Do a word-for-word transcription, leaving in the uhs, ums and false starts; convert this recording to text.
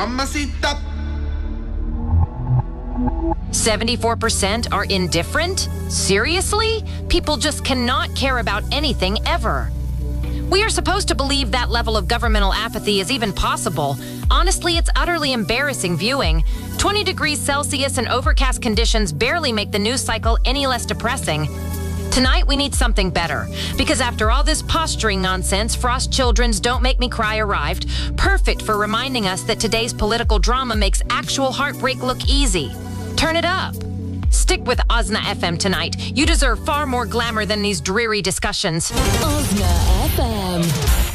Mamacita. seventy-four percent are indifferent? Seriously? People just cannot care about anything ever. We are supposed to believe that level of governmental apathy is even possible. Honestly, it's utterly embarrassing viewing. twenty degrees Celsius and overcast conditions barely make the news cycle any less depressing. Tonight, we need something better. Because after all this posturing nonsense, Frost Children's Don't Make Me Cry arrived, perfect for reminding us that today's political drama makes actual heartbreak look easy. Turn it up. Stick with Ozna F M tonight. You deserve far more glamour than these dreary discussions. Ozna F M.